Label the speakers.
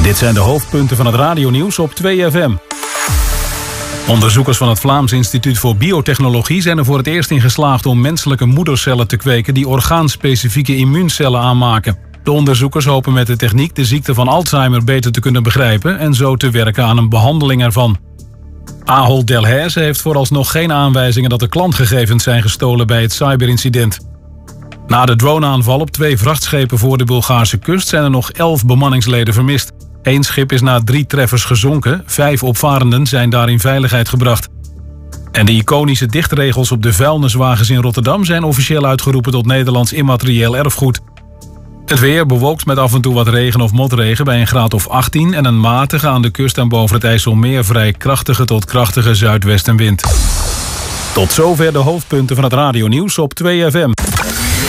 Speaker 1: Dit zijn de hoofdpunten van het radionieuws op 2FM. Onderzoekers van het Vlaams Instituut voor Biotechnologie zijn er voor het eerst in geslaagd om menselijke moedercellen te kweken die orgaanspecifieke immuuncellen aanmaken. De onderzoekers hopen met de techniek de ziekte van Alzheimer beter te kunnen begrijpen en zo te werken aan een behandeling ervan. Ahold Delhaize heeft vooralsnog geen aanwijzingen dat er klantgegevens zijn gestolen bij het cyberincident. Na de droneaanval op 2 vrachtschepen voor de Bulgaarse kust zijn er nog 11 bemanningsleden vermist. 1 schip is na 3 treffers gezonken, 5 opvarenden zijn daar in veiligheid gebracht. En de iconische dichtregels op de vuilniswagens in Rotterdam zijn officieel uitgeroepen tot Nederlands immaterieel erfgoed. Het weer bewolkt met af en toe wat regen of motregen bij een graad of 18 en een matige aan de kust en boven het IJsselmeer vrij krachtige tot krachtige zuidwestenwind. Tot zover de hoofdpunten van het radionieuws op 2FM.